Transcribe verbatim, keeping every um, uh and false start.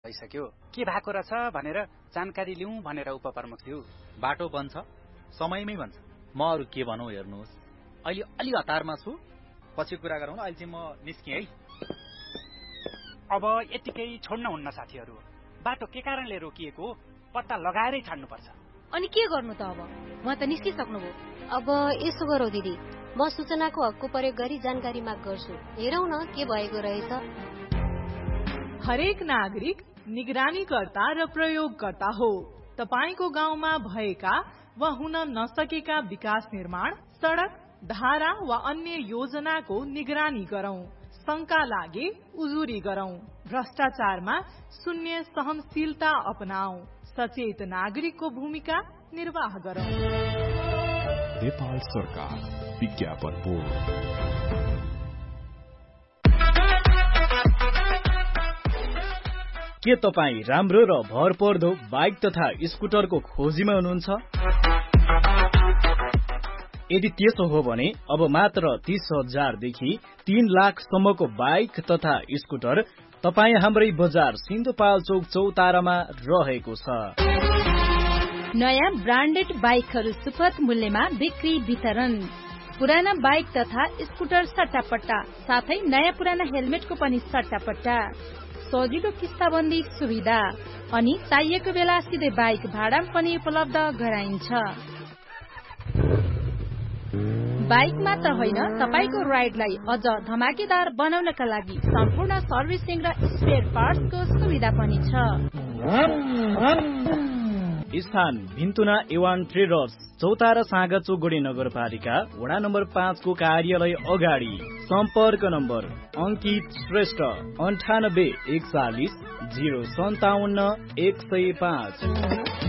भइसक्यो के भएको रहेछ भनेर जानकारी लिउँ भनेर उपप्रमुख थियो। बाटो बन्छ समयमै बन्छ। म अरु के भनौं हेर्नुहोस्, अहिले अलि हतारमा छु, पछि कुरा गरौँ। अहिले चाहिँ म निस्केँ है। अब यतिकै छोड्न हुन्न साथीहरू, बाटो के कारणले रोकिएको पत्ता लगाएरै छाड्नुपर्छ। अनि के गर्नु त अब? म त निस्किसक्नुभयो। अब यसो गरौँ दिदी, म सूचनाको हकको प्रयोग गरी जानकारी माग गर्छु। हेरौँ न के भएको रहेछ। हरेक नागरिक निगरानीकर्ता र प्रयोगकर्ता हो। तपाईको गाउँमा भएका वा हुन नसकेका विकास निर्माण, सडक, धारा वा अन्य योजनाको निगरानी गरौं। शंका लागे उजुरी गरौं। भ्रष्टाचारमा शून्य सहनशीलता अपनाऊ। सचेत नागरिकको भूमिका निर्वाह गरौं। नेपाल सरकार विज्ञापन बोर्ड। के तपाईँ राम्रो र भरपर्दो बाइक तथा स्कुटरको खोजीमा हुनुहुन्छ? यदि त्यसो हो भने अब मात्र तीस हजारदेखि तीन लाखसम्मको बाइक तथा स्कुटर तपाईँ हाम्रै बजार सिन्धुपाल्चोक चौतारामा रहेको छ। नयाँ ब्रान्डेड बाइकहरू सुपथ मूल्यमा बिक्री वितरण। पुराना बाइक तथा स्कुटर सट्टापट्टा, साथै नयाँ पुराना हेलमेटको पनि सट्टापट्टा। सजिलो किस्ताबन्दी सुविधा अनि चाहिएको बेला सिधै बाइक भाडामा पनि उपलब्ध गराइन्छ। बाइक मात्र होइन, तपाईको राइडलाई अझ धमाकेदार बनाउनका लागि सम्पूर्ण सर्भिसिङ र स्पेयर पार्ट्सको सुविधा पनि छ। स्थान भिन्तुना एवान ट्रेडर्स, चौतारा साँगाचोक नगरपालिका वडा नम्बर पाँच को कार्यालय अगाडि। सम्पर्क नम्बर अंकित श्रेष्ठ अन्ठानब्बे एकचालिस जीरो सन्ताउन्न एक सय पाँच।